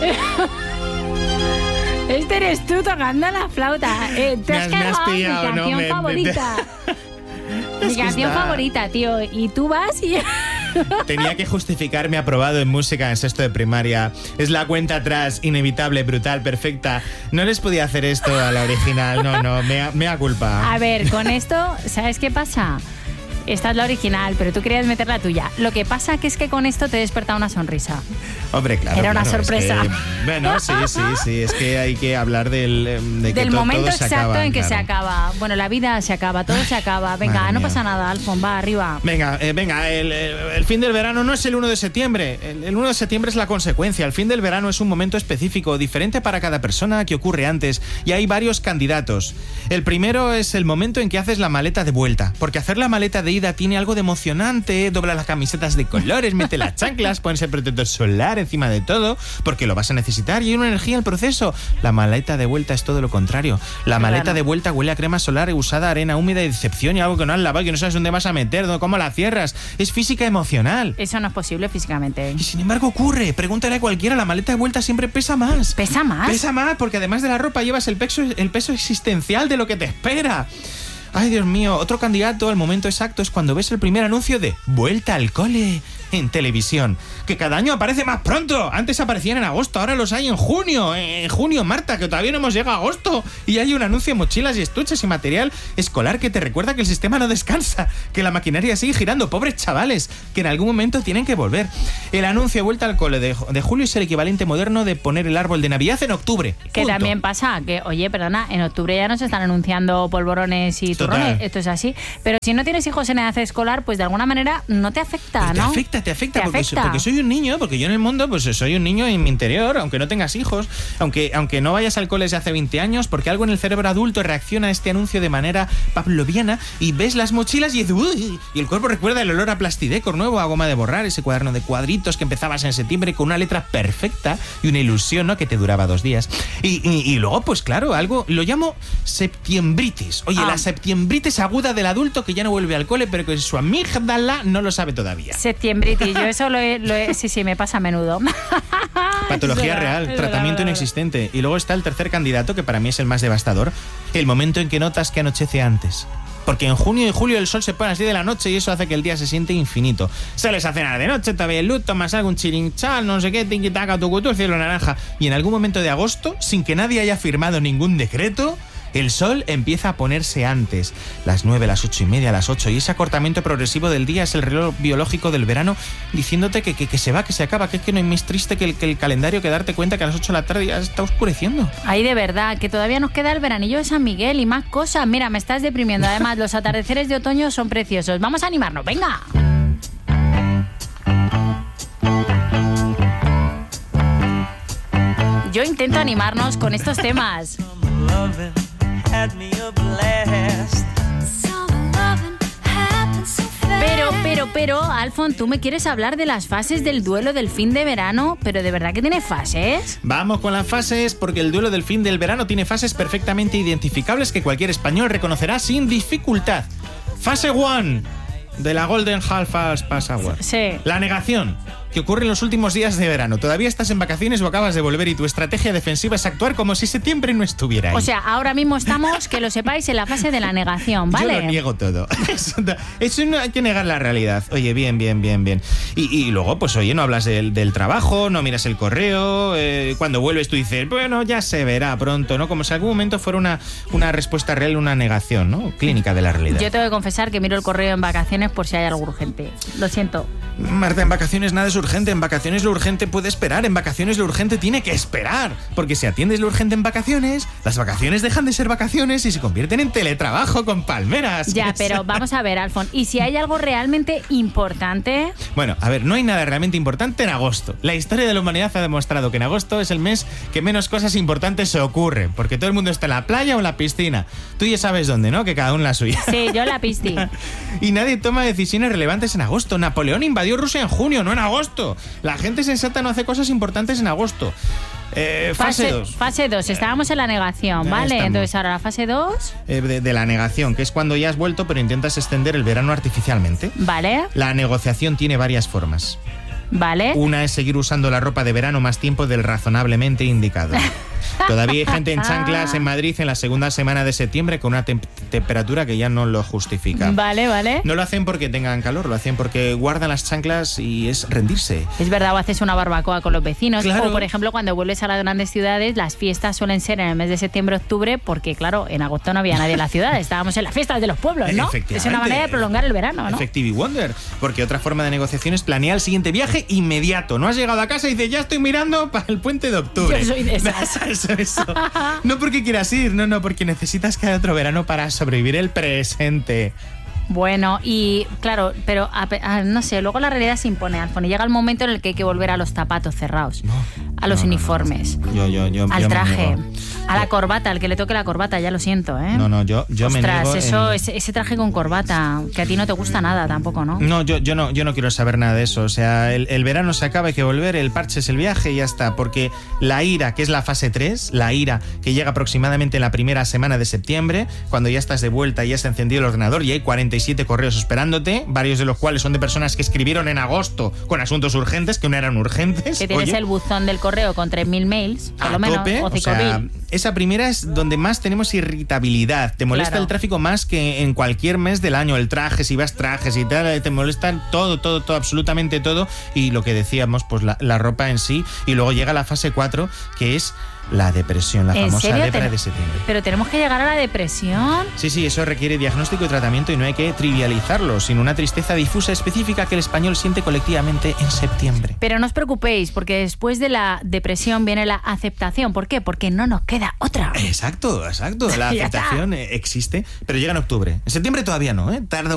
Este eres tú tocando la flauta. Te has cargado mi canción favorita. Mi canción favorita, tío. Y tú vas y... Tenía que justificar mi aprobado en música en sexto de primaria. Es la cuenta atrás, inevitable, brutal, perfecta. No les podía hacer esto a la original. No, mea culpa. A ver, con esto, ¿sabes qué pasa? Esta es la original, pero tú querías meter la tuya. Lo que pasa que es que con esto te he despertado una sonrisa. Hombre, claro. Era una sorpresa. Es que, bueno, sí. Es que hay que hablar del momento todo exacto en que claro. se acaba. Bueno, la vida se acaba, todo se acaba. Venga, Madre no mía. pasa nada, Alfon, va, arriba. Venga, el fin del verano no es el 1 de septiembre. El 1 de septiembre es la consecuencia. El fin del verano es un momento específico, diferente para cada persona, que ocurre antes. Y hay varios candidatos. El primero es el momento en que haces la maleta de vuelta. Porque hacer la maleta de ida tiene algo de emocionante. Dobla las camisetas de colores, mete las chanclas, pones el protector solar encima de todo, porque lo vas a necesitar y hay una energía en el proceso. La maleta de vuelta es todo lo contrario. La maleta de vuelta huele a crema solar usada, arena húmeda y decepción y algo que no has lavado y que no sabes dónde vas a meter, cómo la cierras. Es física emocional. Eso no es posible físicamente. Y sin embargo ocurre. Pregúntale a cualquiera, la maleta de vuelta siempre pesa más. ¿Pesa más? Pesa más porque además de la ropa llevas el peso existencial de lo que te espera. Ay, Dios mío, otro candidato al momento exacto es cuando ves el primer anuncio de Vuelta al cole en televisión, que cada año aparece más pronto. Antes aparecían en agosto, ahora los hay en junio. En junio, Marta, que todavía no hemos llegado a agosto. Y hay un anuncio de mochilas y estuches y material escolar que te recuerda que el sistema no descansa, que la maquinaria sigue girando. Pobres chavales, que en algún momento tienen que volver. El anuncio de Vuelta al cole de julio es el equivalente moderno de poner el árbol de Navidad en octubre. Que Punto. también pasa que, oye, perdona, en octubre ya nos están anunciando polvorones y turrones. Esto es así. Pero si no tienes hijos en edad escolar, pues de alguna manera no te afecta, Pues ¿no? Te afecta porque soy un niño, porque yo en el mundo pues soy un niño en mi interior, aunque no tengas hijos, aunque no vayas al cole desde hace 20 años, porque algo en el cerebro adulto reacciona a este anuncio de manera pavloviana y ves las mochilas y dices, uy, y el cuerpo recuerda el olor a plastidecor nuevo, a goma de borrar, ese cuaderno de cuadritos que empezabas en septiembre con una letra perfecta y una ilusión, ¿no?, que te duraba 2 días. Y luego, pues claro, algo, lo llamo septiembritis. Oye, la septiembritis aguda del adulto que ya no vuelve al cole, pero que su amígdala no lo sabe todavía. Septiembritis, yo eso lo he sí, me pasa a menudo. Patología real, tratamiento inexistente. Y luego está el tercer candidato, que para mí es el más devastador, el momento en que notas que anochece antes. Porque en junio y julio el sol se pone así de la noche y eso hace que el día se siente infinito. Sales a cenar de noche, te ves el luz, tomas algún chirinchal, no sé qué, tiquitaca, tucutú, el cielo naranja. Y en algún momento de agosto, sin que nadie haya firmado ningún decreto, el sol empieza a ponerse antes. Las 9, las 8:30, las 8. Y ese acortamiento progresivo del día es el reloj biológico del verano diciéndote que se va, que se acaba, que es que no hay más triste que el calendario que darte cuenta que a las 8 de la tarde ya está oscureciendo. Ay, de verdad, que todavía nos queda el veranillo de San Miguel y más cosas. Mira, me estás deprimiendo. Además, los atardeceres de otoño son preciosos. Vamos a animarnos, venga. Yo intento animarnos con estos temas. Pero, Alfon, tú me quieres hablar de las fases del duelo del fin de verano, pero ¿de verdad que tiene fases? Vamos con las fases, porque el duelo del fin del verano tiene fases perfectamente identificables que cualquier español reconocerá sin dificultad. Fase 1 de la Golden Half Pass Hour. Sí. La negación, que ocurre en los últimos días de verano. Todavía estás en vacaciones o acabas de volver y tu estrategia defensiva es actuar como si septiembre no estuviera ahí. O sea, ahora mismo estamos, que lo sepáis, en la fase de la negación, ¿vale? Yo lo niego todo. Eso no hay que negar la realidad. Oye, bien. Y luego, pues oye, no hablas del trabajo, no miras el correo, cuando vuelves tú dices, bueno, ya se verá pronto, ¿no? Como si en algún momento fuera una respuesta real, una negación, ¿no? Clínica de la realidad. Yo tengo que confesar que miro el correo en vacaciones por si hay algo urgente. Lo siento. Marta, en vacaciones nada es urgente. En vacaciones lo urgente puede esperar. En vacaciones lo urgente tiene que esperar. Porque si atiendes lo urgente en vacaciones, las vacaciones dejan de ser vacaciones y se convierten en teletrabajo con palmeras. Ya, pero vamos a ver, Alfon. ¿Y si hay algo realmente importante? Bueno, a ver, no hay nada realmente importante en agosto. La historia de la humanidad ha demostrado que en agosto es el mes que menos cosas importantes se ocurren. Porque todo el mundo está en la playa o en la piscina. Tú ya sabes dónde, ¿no? Que cada uno la suya. Sí, yo la pisti. Y nadie toma decisiones relevantes en agosto. Napoleón invadió Rusia en junio, no en agosto. La gente sensata no hace cosas importantes en agosto. Fase 2. Fase 2, estábamos en la negación, ¿vale? Entonces ahora la fase 2. De la negación, que es cuando ya has vuelto pero intentas extender el verano artificialmente. Vale. La negociación tiene varias formas. Vale. Una es seguir usando la ropa de verano más tiempo del razonablemente indicado. Todavía hay gente en chanclas en Madrid en la segunda semana de septiembre con una temperatura que ya no lo justifica. Vale. No lo hacen porque tengan calor, lo hacen porque guardan las chanclas y es rendirse. Es verdad, o haces una barbacoa con los vecinos. Claro. O, por ejemplo, cuando vuelves a las grandes ciudades, las fiestas suelen ser en el mes de septiembre-octubre porque, claro, en agosto no había nadie en la ciudad. Estábamos en las fiestas de los pueblos, ¿no? Es una manera de prolongar el verano, ¿no? Effective Wonder. Porque otra forma de negociación es planear el siguiente viaje inmediato. No has llegado a casa y dices, ya estoy mirando para el puente de octubre. Yo soy de esas. Eso. No porque quieras ir, no, porque necesitas que haya otro verano para sobrevivir el presente. Bueno, y claro, pero no sé, luego la realidad se impone, Alfon, y llega el momento en el que hay que volver a los zapatos cerrados, a los uniformes, al traje, a la corbata, al que le toque la corbata, ya lo siento, ¿eh? Yo me niego. Ostras, ese traje con corbata, que a ti no te gusta nada tampoco, ¿no? No, yo no quiero saber nada de eso. O sea, el verano se acaba, hay que volver, el parche es el viaje y ya está. Porque la ira, que es la fase 3, la ira que llega aproximadamente en la primera semana de septiembre, cuando ya estás de vuelta y ya se ha encendido el ordenador y hay 47 correos esperándote, varios de los cuales son de personas que escribieron en agosto con asuntos urgentes, que no eran urgentes. Que tienes el buzón del correo con 3.000 mails, por lo menos, tope, o 5.000. O sea, esa primera es donde más tenemos irritabilidad. Te molesta el tráfico más que en cualquier mes del año. El traje, si vas trajes y tal, te molesta todo, absolutamente todo. Y lo que decíamos, pues la ropa en sí. Y luego llega la fase 4, que es la depresión, la famosa depra de septiembre. ¿Pero tenemos que llegar a la depresión? Sí, eso requiere diagnóstico y tratamiento y no hay que trivializarlo, sino una tristeza difusa específica que el español siente colectivamente en septiembre. Pero no os preocupéis, porque después de la depresión viene la aceptación. ¿Por qué? Porque no nos queda otra. Exacto. La aceptación existe, pero llega en octubre. En septiembre todavía no, ¿eh? Tarda